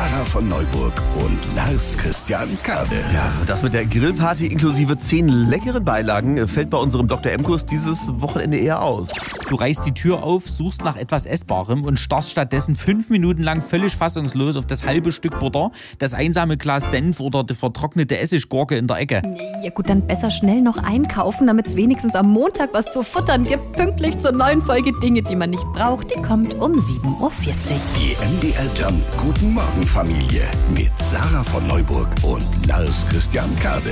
Sarah von Neuburg und Lars Christian Kade. Ja, das mit der Grillparty inklusive 10 leckeren Beilagen fällt bei unserem Dr. M-Kurs dieses Wochenende eher aus. Du reißt die Tür auf, suchst nach etwas Essbarem und starrst stattdessen 5 Minuten lang völlig fassungslos auf das halbe Stück Butter, das einsame Glas Senf oder die vertrocknete Essiggurke in der Ecke. Ja gut, dann besser schnell noch einkaufen, damit es wenigstens am Montag was zu futtern gibt. Pünktlich zur neuen Folge Dinge, die man nicht braucht. Die kommt um 7.40 Uhr. Die MDR Jump Guten Morgen Familie mit Sarah von Neuburg und Lars Christian Kade.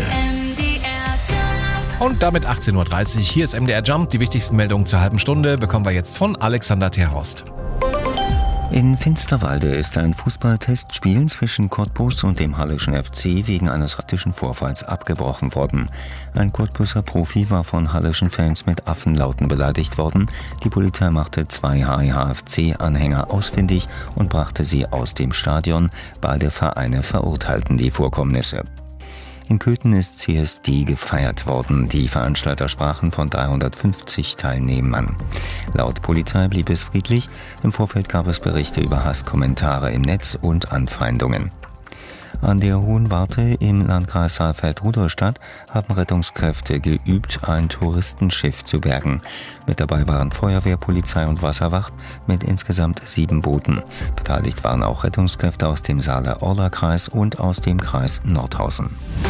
Und damit 18.30 Uhr. Hier ist MDR Jump. Die wichtigsten Meldungen zur halben Stunde bekommen wir jetzt von Alexander Terhorst. In Finsterwalde ist ein Fußballtestspiel zwischen Cottbus und dem Halleschen FC wegen eines rassistischen Vorfalls abgebrochen worden. Ein Cottbuser Profi war von halleschen Fans mit Affenlauten beleidigt worden. Die Polizei machte 2 HIHFC-Anhänger ausfindig und brachte sie aus dem Stadion. Beide Vereine verurteilten die Vorkommnisse. In Köthen ist CSD gefeiert worden. Die Veranstalter sprachen von 350 Teilnehmern. Laut Polizei blieb es friedlich. Im Vorfeld gab es Berichte über Hasskommentare im Netz und Anfeindungen. An der Hohen Warte im Landkreis Saalfeld-Rudolstadt haben Rettungskräfte geübt, ein Touristenschiff zu bergen. Mit dabei waren Feuerwehr, Polizei und Wasserwacht mit insgesamt 7 Booten. Beteiligt waren auch Rettungskräfte aus dem Saale-Orla-Kreis und aus dem Kreis Nordhausen.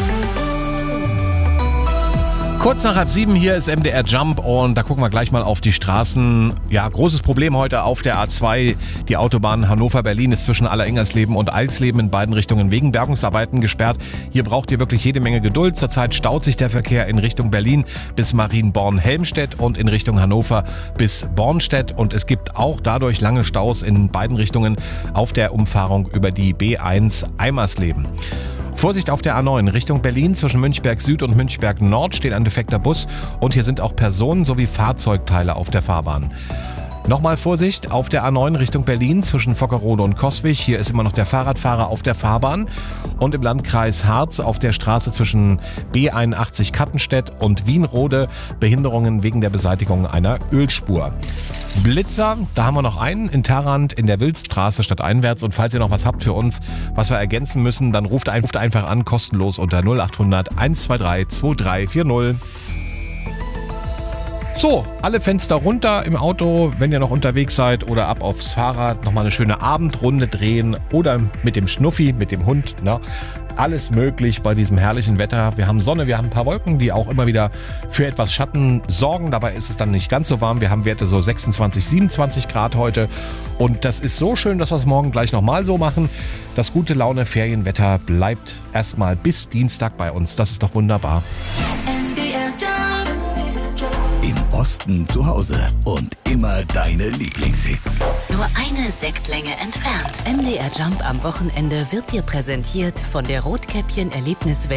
Kurz nach 6:30 hier ist MDR Jump und da gucken wir gleich mal auf die Straßen. Ja, großes Problem heute auf der A2. Die Autobahn Hannover-Berlin ist zwischen Alleringers-Leben und Eilsleben in beiden Richtungen wegen Bergungsarbeiten gesperrt. Hier braucht ihr wirklich jede Menge Geduld. Zurzeit staut sich der Verkehr in Richtung Berlin bis Marienborn-Helmstedt und in Richtung Hannover bis Bornstedt. Und es gibt auch dadurch lange Staus in beiden Richtungen auf der Umfahrung über die B1 Eimersleben. Vorsicht auf der A9 Richtung Berlin zwischen Münchberg Süd und Münchberg Nord steht ein defekter Bus und hier sind auch Personen sowie Fahrzeugteile auf der Fahrbahn. Nochmal Vorsicht auf der A9 Richtung Berlin zwischen Vockerode und Coswig. Hier ist immer noch der Fahrradfahrer auf der Fahrbahn. Und im Landkreis Harz auf der Straße zwischen B81 Kattenstedt und Wienrode Behinderungen wegen der Beseitigung einer Ölspur. Blitzer, da haben wir noch einen in Tharrand in der Wildstraße stadteinwärts. Und falls ihr noch was habt für uns, was wir ergänzen müssen, dann ruft einfach an, kostenlos unter 0800 123 2340. So, alle Fenster runter im Auto, wenn ihr noch unterwegs seid oder ab aufs Fahrrad, nochmal eine schöne Abendrunde drehen oder mit dem Schnuffi, mit dem Hund. Ne? Alles möglich bei diesem herrlichen Wetter. Wir haben Sonne, wir haben ein paar Wolken, die auch immer wieder für etwas Schatten sorgen. Dabei ist es dann nicht ganz so warm. Wir haben Werte so 26, 27 Grad heute. Und das ist so schön, dass wir es morgen gleich nochmal so machen. Das gute Laune Ferienwetter bleibt erstmal bis Dienstag bei uns. Das ist doch wunderbar. Im Osten zu Hause und immer deine Lieblingshits. Nur eine Sektlänge entfernt. MDR Jump am Wochenende wird dir präsentiert von der Rotkäppchen Erlebniswelt.